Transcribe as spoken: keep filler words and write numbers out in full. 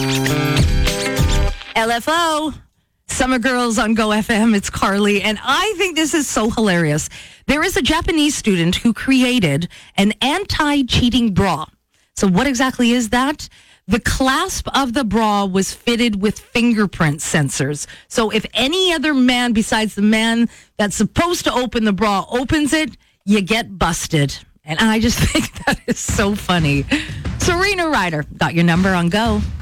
L F O, Summer Girls on Go F M. It's Carly, and I think this is so hilarious. There is a Japanese student who created an anti-cheating bra. So what exactly is that? The clasp of the bra was fitted with fingerprint sensors. So if any other man besides the man that's supposed to open the bra opens it, you get busted. And I just think that is so funny. Serena Ryder got your number on Go.